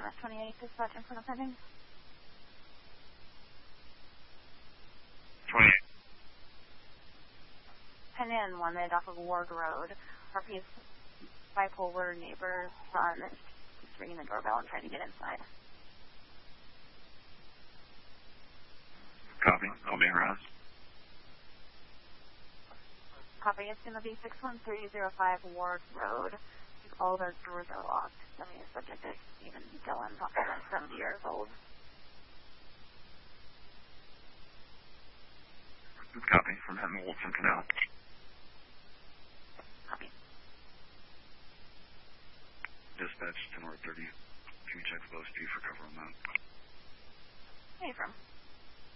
MS 28, dispatch in front of pending. 28. Pending 1 minute off of Ward Road. RP's bipolar neighbor's son is ringing the doorbell and trying to get inside. Copy. I'll be harassed. Copy. It's going to be 61305 Ward Road. All of our doors are locked. I mean, the subject is even Dylan, talking about 70 years old. Copy. From Henry Wolfson Canal. Copy. Dispatch to North 30. Can you check below speed for cover on that? Hey, from.